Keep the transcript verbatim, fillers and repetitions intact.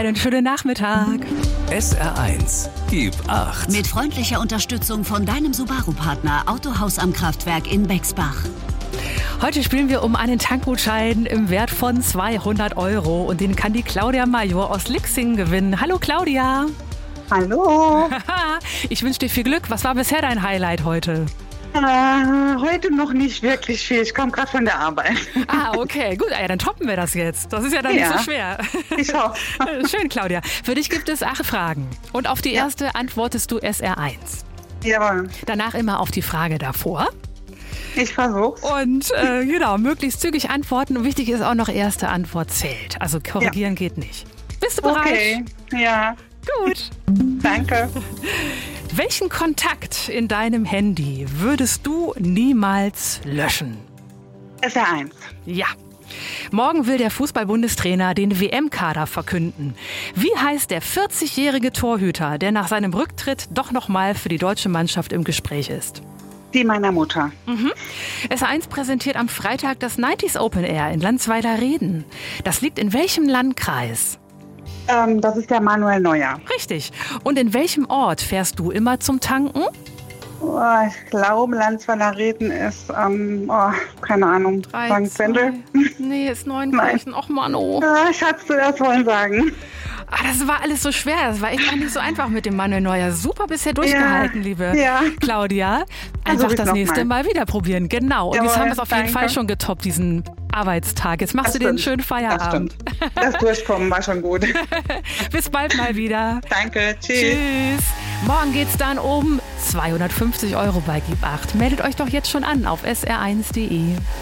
Einen schönen Nachmittag. S R eins, gib acht. Mit freundlicher Unterstützung von deinem Subaru-Partner Autohaus am Kraftwerk in Bexbach. Heute spielen wir um einen Tankgutschein im Wert von zweihundert Euro und den kann die Claudia Major aus Lixing gewinnen. Hallo Claudia. Hallo. Ich wünsche dir viel Glück. Was war bisher dein Highlight heute? Äh, heute noch nicht wirklich viel. Ich komme gerade von der Arbeit. Ah, okay. Gut, ja, dann toppen wir das jetzt. Das ist ja dann Ja. nicht so schwer. Ich hoffe. Schön, Claudia. Für dich gibt es acht Fragen. Und auf die Ja. erste antwortest du S R eins. Jawohl. Danach immer auf die Frage davor. Ich versuch's. Und äh, genau, möglichst zügig antworten. Und wichtig ist auch noch, erste Antwort zählt. Also korrigieren geht nicht. Bist du bereit? Okay. Ja. Gut. Danke. Welchen Kontakt in deinem Handy würdest du niemals löschen? S R eins. Ja. Morgen will der Fußball-Bundestrainer den W M-Kader verkünden. Wie heißt der vierzigjährige Torhüter, der nach seinem Rücktritt doch nochmal für die deutsche Mannschaft im Gespräch ist? Die meiner Mutter. Mhm. S R eins präsentiert am Freitag das neunziger Open Air in Landsweiler-Reden. Das liegt in welchem Landkreis? Ähm, das ist der Manuel Neuer. Richtig. Und in welchem Ort fährst du immer zum Tanken? Oh, ich glaube, Landsweiler Reden ist, ähm, oh, keine Ahnung, Sankt Wendel. Nee, ist Neunkirchen. Och Mann, oh. Ja, ich hab's zuerst wollen sagen. Ah, das war alles so schwer. Das war echt gar nicht so einfach mit dem Manuel Neuer. Super bisher durchgehalten, Ja, liebe ja. Claudia. Einfach Versuch das ich's nächste noch mal wieder probieren. Genau. Und Jawohl, jetzt haben wir es auf jeden danke. Fall schon getoppt, diesen Arbeitstag. Jetzt machst Das du dir einen stimmt. schönen Feierabend. Das stimmt. Das Durchkommen war schon gut. Bis bald mal wieder. Danke. Tschüss. Tschüss. Morgen geht's dann um zweihundertfünfzig Euro bei Gib acht. Meldet euch doch jetzt schon an auf s r eins punkt de.